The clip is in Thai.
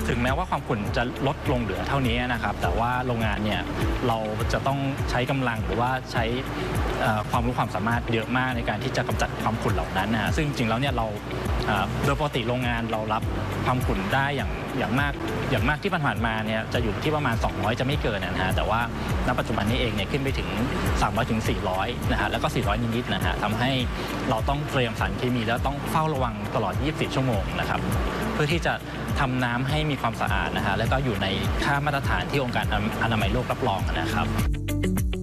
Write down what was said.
ถึงแม้ว่าความขุ่นจะลดลงเหลือเท่านี้นะครับแต่ว่าโรงงานเนี่ยเราจะต้องใช้กำลังหรือว่าใช้ความรู้ความสามารถเยอะมากในการที่จะกำจัดความขุ่นเหล่านั้นนะซึ่งจริงๆแล้วเนี่ยเราโดยปกติโรงงานเรารับความขุ่นได้อย่างมากที่ผ่านมาเนี่ยจะอยู่ที่ประมาณ200จะไม่เกินนะฮะแต่ว่าณปัจจุบันนี้เองเนี่ยขึ้นไปถึง300ถึง400นะฮะแล้วก็400นิดๆนะฮะทำให้เราต้องเตรียมสารเคมีแล้วต้องเฝ้าระวังตลอด24ชั่วโมงนะครับเพื่อที่จะทำน้ำให้มีความสะอาดนะฮะแล้วก็อยู่ในค่ามาตรฐานที่องค์การอนามัยโลกรับรองนะครับ